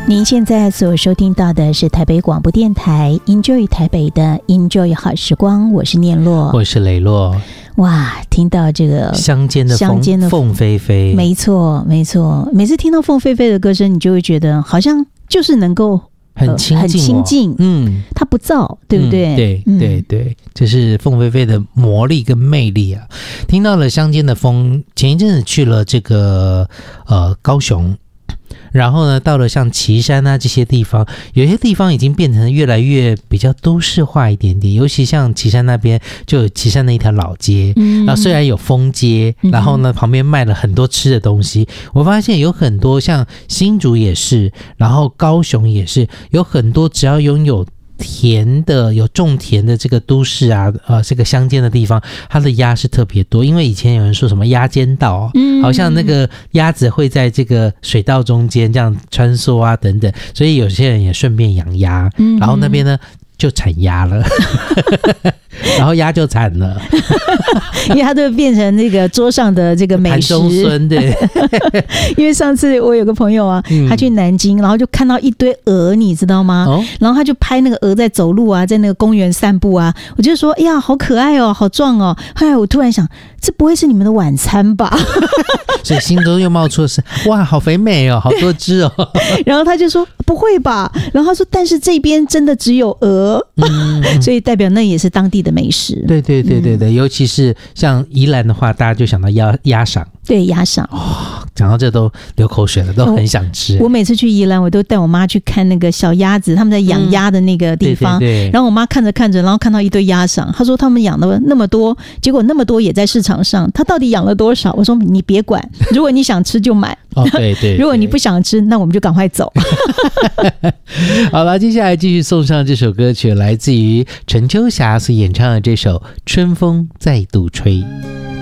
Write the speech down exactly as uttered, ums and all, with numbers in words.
您现在所收听到的是台北广播电台 Enjoy 台北的 Enjoy 好时光，我是念洛， 我是雷洛。 哇，听到这个乡间的乡间的凤飞飞， 没错没错，每次听到凤飞飞的歌声，你就会觉得好像就是能够很亲近、哦呃， 很亲近， 嗯， 它不燥，对不对？ 嗯、对、嗯、对对，这是凤飞飞的魔力跟魅力啊！听到了乡间的风，前一阵子去了这个呃高雄。然后呢，到了像旗山啊这些地方，有些地方已经变成越来越比较都市化一点点，尤其像旗山那边就有旗山的一条老街，嗯，然后虽然有风街，然后呢旁边卖了很多吃的东西，我发现有很多像新竹也是，然后高雄也是，有很多只要拥有田的有种田的这个都市啊，呃，这个乡间的地方，它的鸭是特别多，因为以前有人说什么鸭间道，嗯，好像那个鸭子会在这个水道中间这样穿梭啊等等，所以有些人也顺便养鸭，嗯，然后那边呢就产鸭了然后鸭就惨了因为它都变成那个桌上的这个美食盘中孙，对因为上次我有个朋友啊、嗯、他去南京，然后就看到一堆鹅，你知道吗、哦、然后他就拍那个鹅在走路啊，在那个公园散步啊，我就说哎呀好可爱哦，好壮哦，后来我突然想这不会是你们的晚餐吧所以心中又冒出的是哇好肥美哦，好多只哦然后他就说不会吧，然后他说但是这边真的只有鹅、嗯、所以代表那也是当地的美食。 对对对对对、嗯、尤其是像宜兰的话，大家就想到鸭鸭赏， 对鸭赏哦，讲到这都流口水了，都很想吃、 哦、我每次去宜兰我都带我妈去看那个小鸭子，他们在养鸭的那个地方、嗯、对对对，然后我妈看着看着，然后看到一堆鸭赏，她说他们养了那么多，结果那么多也在市场上，她到底养了多少？我说你别管，如果你想吃就买哦，对 对, 对， 如果你不想吃那我们就赶快走好了，接下来继续送上这首歌曲，来自于陈秋霞所演唱的这首《春风再度吹》。